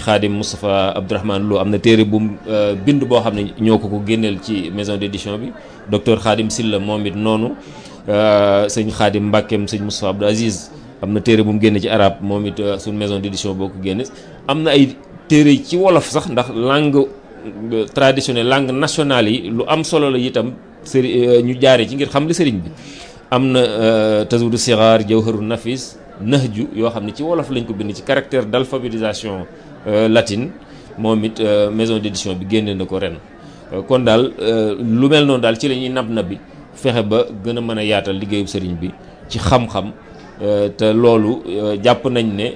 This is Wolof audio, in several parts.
Khadim Moustapha Abdourahmane Lo am na téere bu bind boo xam ne ñoo ko génneel ci maison d'édition bi docteur Khadim Silla moom it noonu sëñ Khadim Mbackeem sëñ Moustapha Abdou Aziz am na téere bu mu génne ci arabe moom it suñ maison d'édition boo ko génne am na ay téere ci wolof sax ndax langue traditionnelle langue nationale yi lu am solo la itam ñu jaaree ci ngir xam li sëriñ bi am na Tazawudu Sigaar Jawharu Nafis Nahju yoo xam ne ci wolof lañ ko bind ci caractère d'alphabétisation latine moom it maison d'édition bi génne na ko ren kon daal lu mel noonu daal ci la ñuy nab bi fexe ba gën a mën a yaatal liggéeyu sëriñ bi ci xam-xam te loolu jàpp nañ ne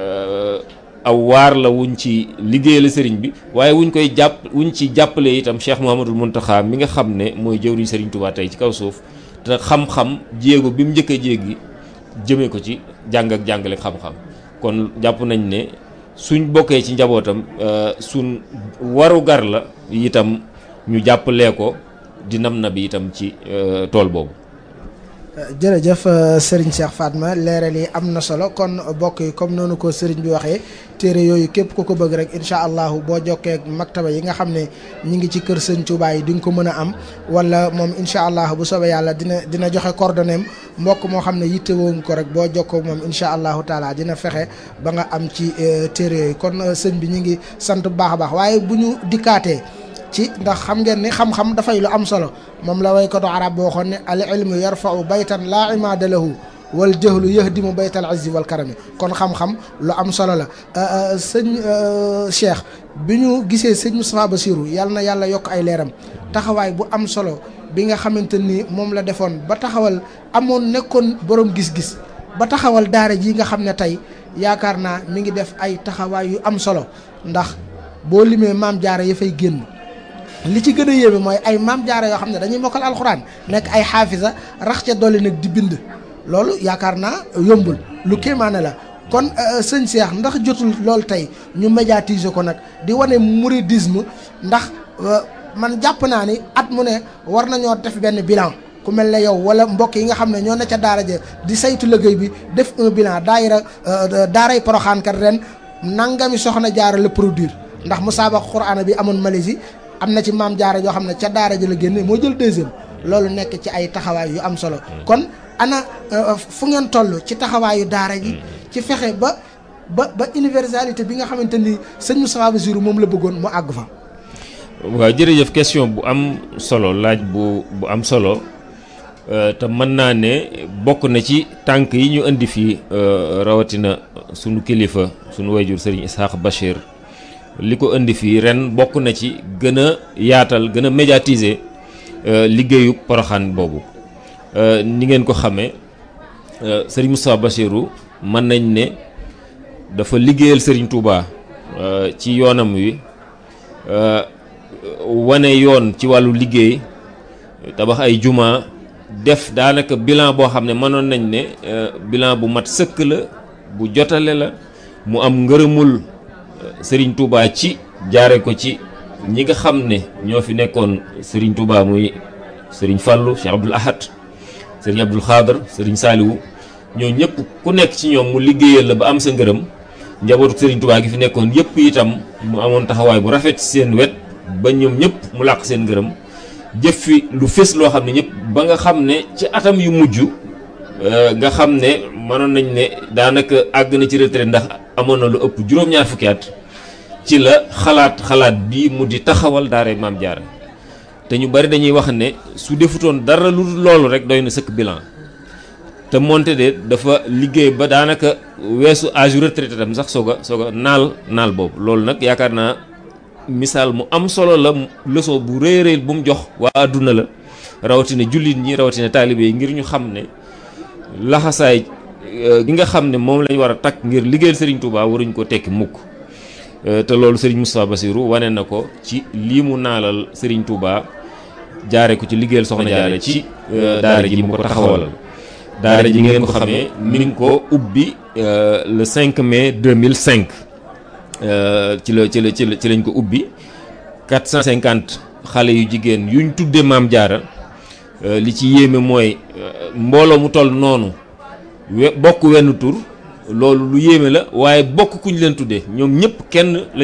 aw waar la wuñ ci liggéeyal sëriñ bi waaye wuñ ci jàppale itam Cheikh Mouhamadoul Mountakha mi nga xam ne mooy jëwriñ sëriñ Touba tey ci kaw suuf te xam-xam jéego bi mu njëkk a jéegi jëmee ko ci jàng ak jàngale xam-xam kon jàpp nañ ne suñ bokkee ci njabootam suñ warugar la itam ñu jàppalee ko di na bi itam ci tool boobu. jërëjëf Serigne Cheikh Fatma leeral yi am na solo kon bokk yi comme noonu ko Serigne bi waxee téere yooyu képp ku ko bëgg rek incha allahu boo jokkee ak maktaba yi nga xam ne ñi ngi ci kër Sëñ Touba yi di nga ko mën a am wala moom incha allah bu soobee yàlla dina joxe coordonnée am mbokk moo xam ne yittewoo ko rek boo jokkoo moom incha allahu taala dina fexe ba nga am ci téere yooyu kon sëñ bi ñu ngi sant bu baax a baax waaye bu ñu dikkaatee. ci ndax xam ngeen ni xam-xam dafay lu am solo moom la waykatu arab boo xoon ne al ilmu yarfa'u baytan laa imaada lahu wal jahlu yahdimu baytal izzi wal karami kon xam-xam lu am solo la sëñ Cheikh bi ñu gisee sëñ Moustapha Bassirou yàlla na yàlla yokk ay leeram taxawaay bu am solo bi nga xamante ni moom la defoon ba taxawal amoon nekkoon borom gis-gis ba taxawal daara ji nga xam ne tey yaakaar naa mi ngi def ay taxawaay yu am solo ndax boo limee maam jaara ya fay génn li ci gën a yéeme mooy ay maam jaara yoo xam ne dañuy mokkal alxuraan nekk ay xaafisa rax ca dolli nag di bind loolu yaakaar naa yombul lu kéemaane la kon sëñ Cheikh ndax jotul loolu tey ñu médiatiser ko nag di wane mouridisme ndax man jàpp naa ni at mu ne war nañoo def benn bilan ku mel ne yow wala mbokk yi nga xam ne ñoo ne ca daara ja di saytu liggéey bi def un bilan daaray Poroxaan kat ren nangami soxna jaara la produire ndax musaabaqa Qur'aan bi amoon Malaisie am na ci maam jaara yoo xam ne ca daara ji la génne moo jël deuxième loolu nekk ci ay taxawaay yu am solo kon ana fu ngeen toll ci taxawaayu daara ji ci fexe ba universalité bi nga xamante ni sëñ Moustapha Bassirou moom la bëggoon mu àgg fa. waaw jërëjëf question bu am solo laaj bu am solo te mën naa ne bokk na ci tànk yi ñu indi fii rawatina sunu kilifa sunu wayjur Serigne Ishaq Bachir. li ko indi fii ren bokk na ci gën a yaatal gën a médiatiser liggéeyu Poroxaan boobu ni ngeen ko xamee Serigne Moustapha Bassirou mën nañ ne dafa liggéeyal Serigne Touba ci yoonam wi wane yoon ci wàllu liggéey tabax ay juma def daanaka bilan boo xam ne mënoon nañ ne bilan bu mat sëkk la bu jotale la mu am ngërëmul Serigne Touba ci jaare ko ci ñi nga xam ne ñoo fi nekkoon Serigne Touba muy Serigne Fallou Cheikh Abdoul Ahad Serigne Abdoul Khadr Serigne Saliou ñoo ñëpp ku nekk ci ñoom mu liggéeyal la ba am sa ngërëm njabootu Serigne Touba gi fi nekkoon yëpp itam mu amoon taxawaay bu rafet ci seen wet ba ñoom ñëpp mu làq seen ngërëm jëf fi lu fés loo xam ne ñëpp ba nga xam ne ci atam yu mujj nga xam ne mënoon nañ ne daanaka àgg na ci retraite ndax amoon na lu ëpp juróom-ñaar fukki at ci la xalaat bii mu di taxawal daara Maam Jaara te ñu bari dañuy wax ne su defutoon dara lu loolu rek doy na sëkk bilan te moonte de dafa liggéey ba daanaka weesu âge retraité tam sax soog a naal boobu loolu nag yaakaar naa misaal mu am solo la leçon bu rëy rëy bu mu jox waa àdduna la rawatina jullit ñi rawatina taalibe yi ngir ñu xam ne laxasaay gi nga xam ne moom lañ war a takk ngir liggéeyal Serigne Touba waruñ ko tekki mukk te loolu Serigne Moustapha Bassirou wane na ko ci lii mu naalal Serigne Touba jaare ko ci liggéeyal Soxna Jaara ci daara ji mu ko taxawalal daara ji ngeen ko xamee mi ngi ko ubbi le 5 mai 2005 ci lañ ko ubbi 450 xale yu jigéen yuñ tuddee Maam Jaara li ci yéeme mooy mbooloo mu toll noonu bokk wenn tur loolu lu yéeme la waaye bokk kuñ leen tuddee ñoom ñëpp kenn